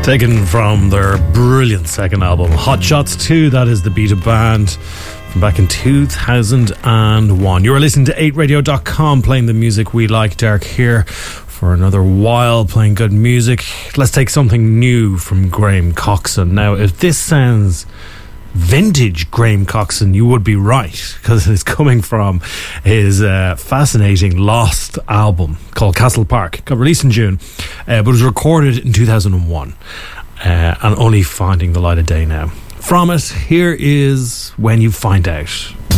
Taken from their brilliant second album, Hot Shots 2, that is the Beta Band, from back in 2001. You are listening to 8radio.com, playing the music we like. Derek here for another while, playing good music. Let's take something new from Graham Coxon. Now, if this sounds vintage Graham Coxon, you would be right, because it's coming from his fascinating lost album called Castle Park. Got released in June, but was recorded in 2001 and only finding the light of day now. From it, here is When You Find Out.